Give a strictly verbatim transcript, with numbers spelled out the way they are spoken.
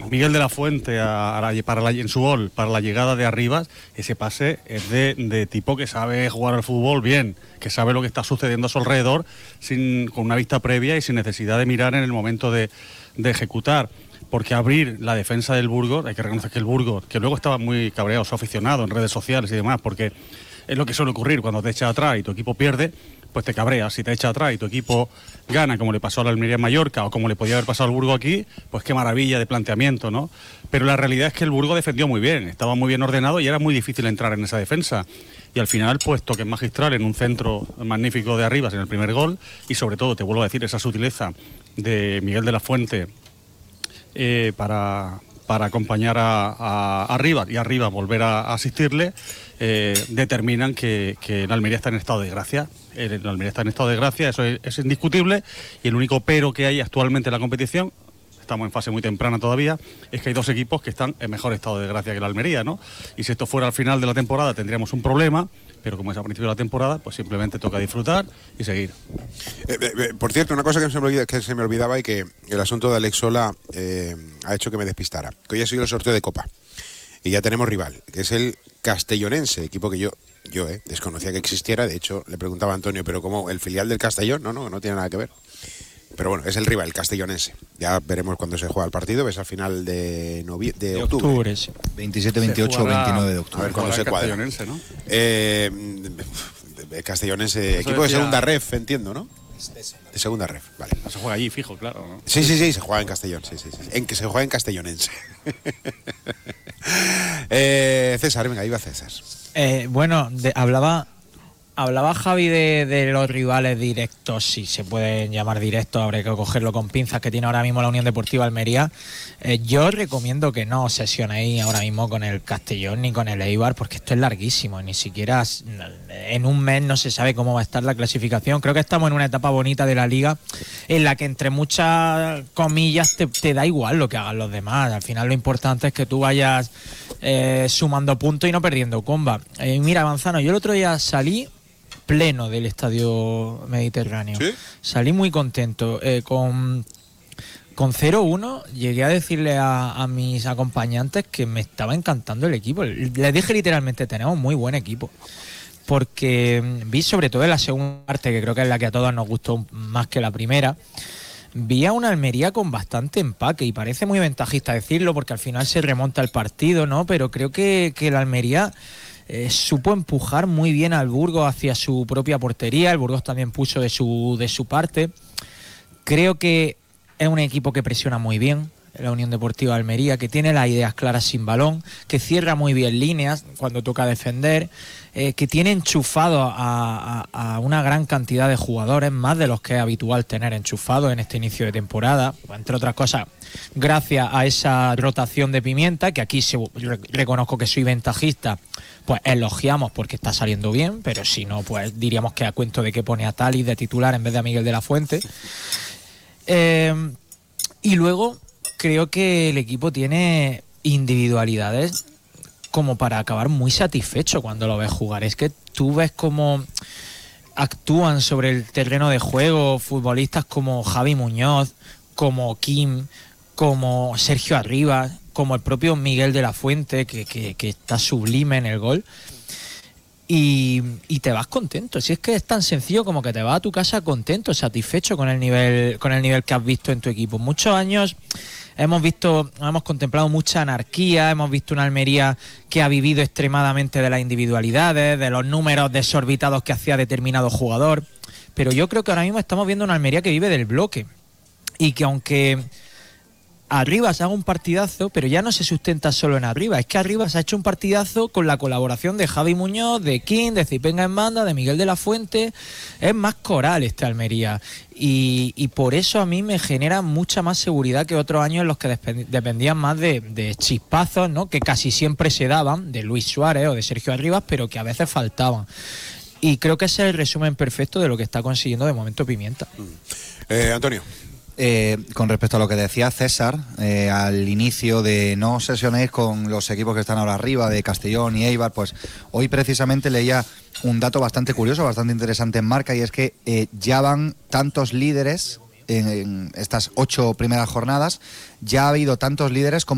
Miguel de la Fuente a, a la, para la, en su gol, para la llegada de Arribas, ese pase es de, de tipo que sabe jugar al fútbol bien, que sabe lo que está sucediendo a su alrededor, sin, con una vista previa y sin necesidad de mirar en el momento de, de ejecutar. Porque abrir la defensa del Burgos, hay que reconocer que el Burgos, que luego estaba muy cabreado, su aficionado en redes sociales y demás, porque es lo que suele ocurrir cuando te echa atrás y tu equipo pierde, pues te cabreas. Si te echa atrás y tu equipo gana, como le pasó a la Almería en Mallorca o como le podía haber pasado al Burgos aquí, pues qué maravilla de planteamiento, ¿no? Pero la realidad es que el Burgos defendió muy bien, estaba muy bien ordenado y era muy difícil entrar en esa defensa. Y al final, pues toque magistral en un centro magnífico de Arribas en el primer gol y sobre todo, te vuelvo a decir, esa sutileza de Miguel de la Fuente eh, para... para acompañar a, a, a Arribas y Arribas volver a, a asistirle, eh, determinan que, que el Almería está en estado de gracia. El, el Almería está en estado de gracia, eso es, es indiscutible, y el único pero que hay actualmente en la competición, estamos en fase muy temprana todavía, es que hay dos equipos que están en mejor estado de gracia que el Almería, ¿no? Y si esto fuera al final de la temporada tendríamos un problema, pero como es a principio de la temporada, pues simplemente toca disfrutar y seguir. Eh, eh, por cierto, una cosa que se me, olvida, que se me olvidaba y que el asunto de Alex Sola eh, ha hecho que me despistara, que hoy ha sido el sorteo de Copa y ya tenemos rival, que es el Castellonense, equipo que yo yo eh, desconocía que existiera. De hecho, le preguntaba a Antonio, pero ¿cómo? ¿El filial del Castellón? No, no, no tiene nada que ver. Pero bueno, es el rival, el Castellonense. Ya veremos cuándo se juega el partido, es al final de, novie- de, de octubre. octubre sí. veintisiete, veintiocho, veintinueve de octubre. A ver cuándo se cuadra. Castellonense, ¿no? Eh, Castellonense, Eso equipo decía... de segunda ref, entiendo, ¿no? De segunda ref, vale. No se juega allí, fijo, claro, ¿no? Sí, sí, sí, se juega en Castellón, sí, sí, sí. En que se juega en Castellonense. eh, César, venga, iba César. Eh, bueno, de, hablaba... Hablaba Javi de, de los rivales directos, si se pueden llamar directos, habrá que cogerlo con pinzas, que tiene ahora mismo la Unión Deportiva Almería. Eh, yo recomiendo que no os sesionéis ahora mismo con el Castellón ni con el Eibar, porque esto es larguísimo, ni siquiera en un mes no se sabe cómo va a estar la clasificación. Creo que estamos en una etapa bonita de la liga en la que entre muchas comillas te, te da igual lo que hagan los demás. Al final lo importante es que tú vayas eh, sumando puntos y no perdiendo comba. Eh, mira, Manzano, yo el otro día salí pleno del Estadio Mediterráneo. ¿Sí? Salí muy contento. Eh, con con cero uno llegué a decirle a, a mis acompañantes que me estaba encantando el equipo. Les dije literalmente, tenemos muy buen equipo. Porque vi sobre todo en la segunda parte, que creo que es la que a todos nos gustó más que la primera, vi a una Almería con bastante empaque y parece muy ventajista decirlo porque al final se remonta el partido, ¿no? Pero creo que, que la Almería Eh, supo empujar muy bien al Burgos hacia su propia portería. El Burgos también puso de su, de su parte. Creo que es un equipo que presiona muy bien, la Unión Deportiva Almería, que tiene las ideas claras sin balón, que cierra muy bien líneas cuando toca defender, eh, que tiene enchufado a, a, a una gran cantidad de jugadores, más de los que es habitual tener enchufados en este inicio de temporada, entre otras cosas gracias a esa rotación de Pimienta, que aquí se, re, reconozco que soy ventajista, pues elogiamos porque está saliendo bien, pero si no, pues diríamos que a cuento de que pone a Talis de titular en vez de a Miguel de la Fuente. Eh, y luego creo que el equipo tiene individualidades como para acabar muy satisfecho cuando lo ves jugar. Es que tú ves cómo actúan sobre el terreno de juego futbolistas como Javi Muñoz, como Kim, como Sergio Arribas, como el propio Miguel de la Fuente, que, que, que está sublime en el gol. Y, y te vas contento. Si es que es tan sencillo como que te vas a tu casa contento, satisfecho con el nivel, con el nivel que has visto en tu equipo. Muchos años hemos visto, hemos contemplado mucha anarquía, hemos visto una Almería que ha vivido extremadamente de las individualidades, de los números desorbitados que hacía determinado jugador. Pero yo creo que ahora mismo estamos viendo una Almería que vive del bloque. Y que aunque Arribas haga un partidazo, pero ya no se sustenta solo en Arribas, es que Arribas ha hecho un partidazo con la colaboración de Javi Muñoz, de King, de Zipenga en banda, de Miguel de la Fuente. Es más coral este Almería y, y por eso a mí me genera mucha más seguridad que otros años en los que dependían más de, de chispazos, ¿no? Que casi siempre se daban, de Luis Suárez o de Sergio Arribas, pero que a veces faltaban. Y creo que ese es el resumen perfecto de lo que está consiguiendo de momento Pimienta. Eh, Antonio. Eh, con respecto a lo que decía César, eh, al inicio de no os sesionéis con los equipos que están ahora arriba, de Castellón y Eibar, pues hoy precisamente leía un dato bastante curioso, bastante interesante en Marca, y es que eh, ya van tantos líderes en, en estas ocho primeras jornadas, ya ha habido tantos líderes como